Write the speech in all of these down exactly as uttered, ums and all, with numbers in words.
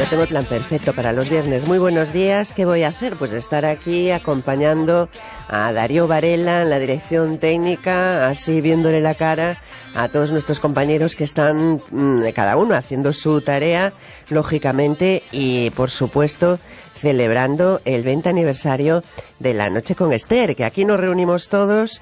tengo el plan perfecto para los viernes. Muy buenos días. ¿Qué voy a hacer? Pues estar aquí acompañando a Darío Varela en la dirección técnica, así viéndole la cara a todos nuestros compañeros que están mmm, cada uno haciendo su tarea, lógicamente, y por supuesto celebrando el veinte aniversario de La Noche con Esther, que aquí nos reunimos todos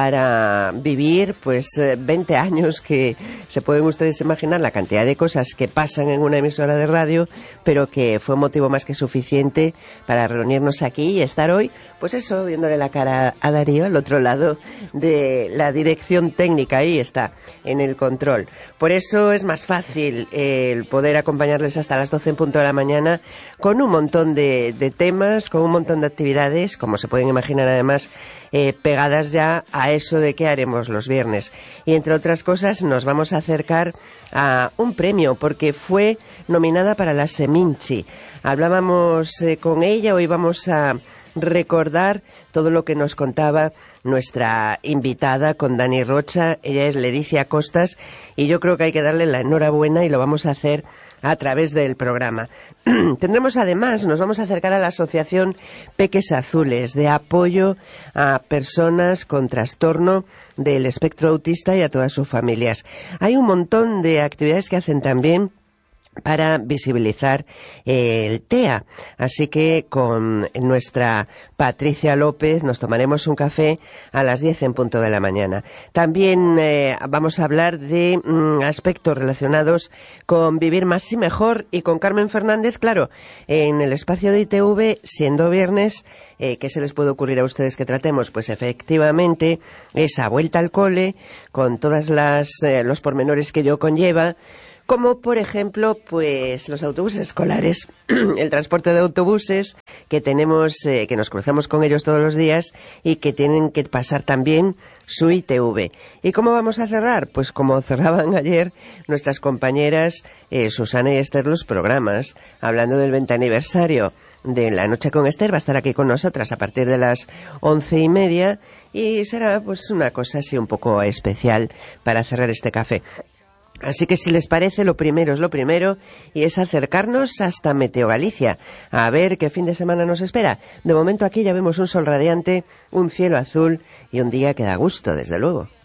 para vivir pues veinte años, que se pueden ustedes imaginar la cantidad de cosas que pasan en una emisora de radio, pero que fue motivo más que suficiente para reunirnos aquí y estar hoy, pues eso, viéndole la cara a Darío al otro lado de la dirección técnica. Ahí está, en el control. Por eso es más fácil el poder acompañarles hasta las doce en punto de la mañana con un montón de, de temas, con un montón de actividades, como se pueden imaginar, además eh, pegadas ya a eso de qué haremos los viernes. Y entre otras cosas nos vamos a acercar a un premio, porque fue nominada para la Seminci. Hablábamos eh, con ella, hoy vamos a recordar todo lo que nos contaba nuestra invitada con Dani Rocha. Ella es Leticia Costas y yo creo que hay que darle la enhorabuena y lo vamos a hacer a través del programa. Tendremos además, nos vamos a acercar a la asociación Peques Azules, de apoyo a personas con trastorno del espectro autista y a todas sus familias. Hay un montón de actividades que hacen también para visibilizar eh, el T E A. Así que con nuestra Patricia López nos tomaremos un café a las diez en punto de la mañana. También eh, vamos a hablar de mm, aspectos relacionados con vivir más y mejor, y con Carmen Fernández, claro, en el espacio de I T V, siendo viernes, eh, ¿qué se les puede ocurrir a ustedes que tratemos? Pues efectivamente esa vuelta al cole, con todas las eh, los pormenores que ello conlleva, como por ejemplo pues los autobuses escolares, el transporte de autobuses que tenemos, eh, que nos cruzamos con ellos todos los días y que tienen que pasar también su I T V. ¿Y cómo vamos a cerrar? Pues como cerraban ayer nuestras compañeras eh, Susana y Esther los programas, hablando del veinte aniversario de La Noche con Esther. Va a estar aquí con nosotras a partir de las once y media y será pues una cosa así un poco especial para cerrar este café. Así que si les parece, lo primero es lo primero, y es acercarnos hasta Meteo Galicia, a ver qué fin de semana nos espera. De momento aquí ya vemos un sol radiante, un cielo azul y un día que da gusto, desde luego.